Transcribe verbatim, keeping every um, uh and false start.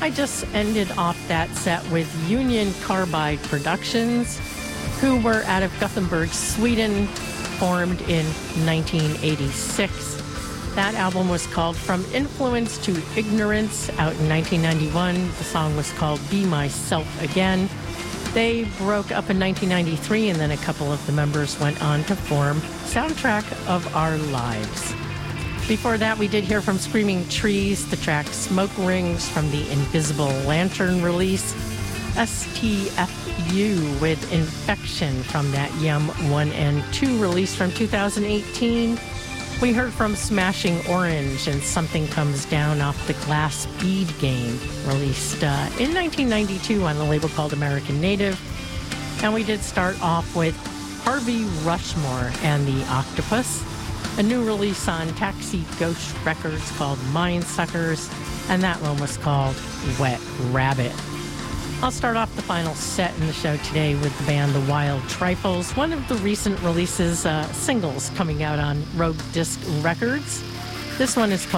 I just ended off that set with Union Carbide Productions, who were out of Gothenburg, Sweden, formed in nineteen eighty-six. That album was called From Influence to Ignorance, out in nineteen ninety-one. The song was called Be Myself Again. They broke up in nineteen ninety-three, and then a couple of the members went on to form Soundtrack of Our Lives. Before that, we did hear from Screaming Trees, the track Smoke Rings from the Invisible Lantern release. S T F U with Infection from that Yum one and two release from two thousand eighteen. We heard from Smashing Orange and Something Comes Down off the Glass Bead Game, released uh, in nineteen ninety-two on the label called American Native. And we did start off with Harvey Rushmore and the Octopus, a new release on Taxi Ghost Records called Mind Suckers, and that one was called Wet Rabbit. I'll start off the final set in the show today with the band The Wild Trifles, one of the recent releases, uh, singles coming out on Rogue Disc Records. This one is called